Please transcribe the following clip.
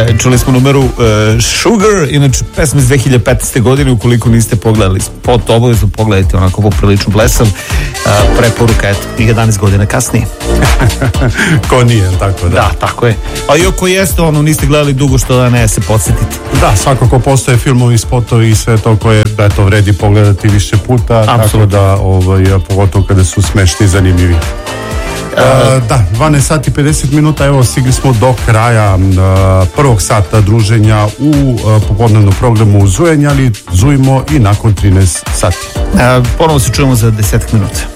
Čuli smo numeru Sugar, inače pesma iz 2015. godine, ukoliko niste pogledali spot, obavezno pogledajte, onako poprilično blesav, preporuka, eto, 11 godina kasnije. Ko nije, tako da? Da, tako je. A i ako jeste, niste gledali dugo, što da ne se podsjetite. Da, svakako postoje filmovi, spotovi i sve to koje, eto, vredi pogledati više puta, apsolutno. Tako da, pogotovo kada su smešni i zanimljivi. Da, 12 sati 50 minuta, evo stigli smo do kraja prvog sata druženja u popodnevnom programu Zujanje, ali zujmo i nakon 13 sati. Ponovo se čujemo za 10 minuta.